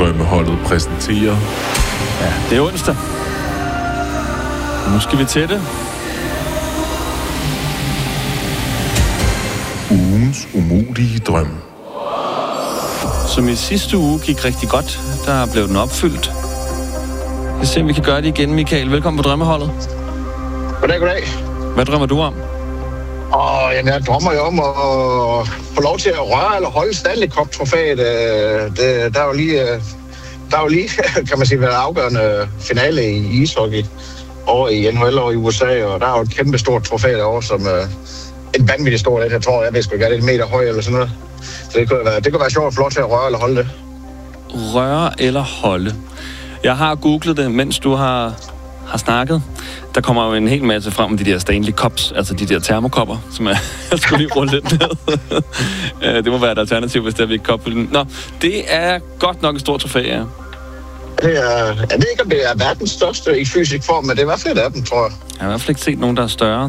Drømmeholdet præsenterer... Ja, det er onsdag. Nu skal vi til det. Ugens umulige drøm. Som i sidste uge gik rigtig godt. Der blev den opfyldt. Vi kan se, om vi kan gøre det igen, Michael. Velkommen på Drømmeholdet. Goddag. Hvad drømmer du om? Jamen, jeg drømmer jo om at få lov til at røre eller holde Stanley Cup-trofæet. Der er jo lige, kan man sige, været afgørende finale i ishockey over i NHL og i USA, og der er jo et kæmpe stort trofæ derovre, som en vanvittig stort. Jeg tror, jeg ved sgu ikke, det er 1 meter høj eller sådan noget. Så det kunne være sjovt at få lov til at røre eller holde det. Røre eller holde? Jeg har googlet det, mens du har snakket. Der kommer jo en hel masse frem med de der Stanley Cups, altså de der termokopper, som jeg skulle lige rulle lidt ned. Det må være et alternativ, hvis der vi ikke koppel den. Nå, det er godt nok et stort trofæ, ja. Jeg ved ikke, om det er verdens største i fysisk form, men det er i hvert fald et af dem, tror jeg. Jeg har i hvert fald ikke set nogen, der er større.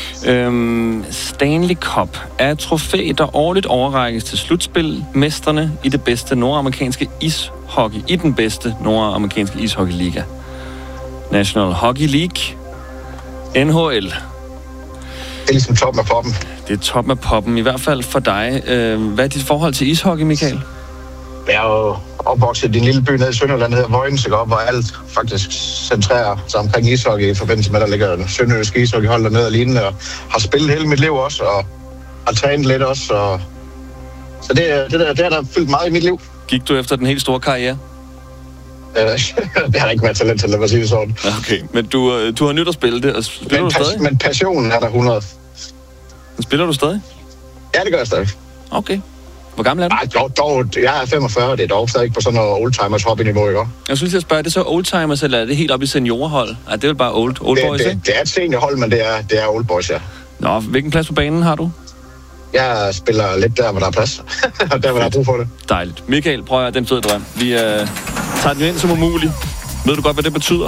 Stanley Cup er et trofæ, der årligt overrækkes til slutspilmesterne i det bedste nordamerikanske ishockey, i den bedste nordamerikanske ishockeyliga. National Hockey League, NHL. Det er ligesom toppen af poppen. Det er toppen af poppen, i hvert fald for dig. Hvad er dit forhold til ishockey, Michael? Jeg er jo opvokset i en lille by nede i Sønderjylland, der hedder Vojens, hvor alt faktisk centrerer sig omkring ishockey i forbindelse med, at der ligger en sønderjysk ishockeyhold dernede og lignende, og har spillet hele mit liv også, og har trænet lidt også. Så det har der fyldt meget i mit liv. Gik du efter den helt store karriere? Det har der ikke været talent til, lad mig sige det sådan. Okay, men du har nyt at spille det, og spiller du stadig? Men passionen er der 100. Spiller du stadig? Ja, det gør jeg stadig. Okay. Hvor gammel er du? Nej, dog, jeg er 45, det er dog stadig på sådan noget oldtimers hobbyniveau, ikke? Jeg synes, jeg spørger, er det så oldtimers, eller er det helt op i seniorhold? Er det vel bare old boys, ikke? Det er et seniorhold, men det er old boys, ja. Nå, hvilken plads på banen har du? Jeg spiller lidt der, hvor der er plads. Og der, hvor der er brug for det. Dejligt. Michael, prøv at høre, den fede drøm. Vi tager den ind som umulig. Ved du godt, hvad det betyder?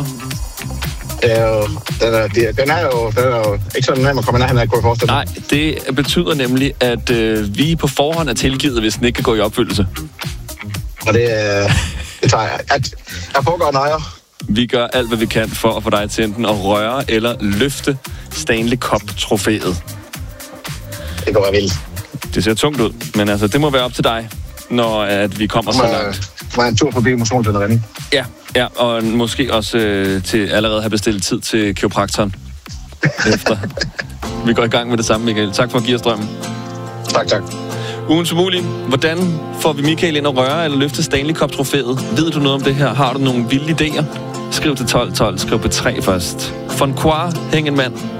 Den er jo ikke sådan nem at komme ned, kunne jeg forestille mig. Nej, det betyder nemlig, at vi på forhånd er tilgivet, hvis den ikke kan gå i opfyldelse. Og det tager jeg. Jeg pågår nejer. Vi gør alt, hvad vi kan for at få dig til enten at røre eller løfte Stanley Cup-trofæet. Det går vildt. Det ser tungt ud, men altså, det må være op til dig, når at vi kommer så langt. Må jeg en tur forbi motionscenteret? Ja, og måske også til allerede have bestilt tid til kiropraktoren efter. Vi går i gang med det samme, Michael. Tak for at give os drømmen. Tak. Ugens umulige. Hvordan får vi Michael ind at røre eller løfte Stanley Cup-trofæet? Ved du noget om det her? Har du nogle vilde idéer? Skriv til 1212. Skriv på 3 først. Von Quar, hæng en mand.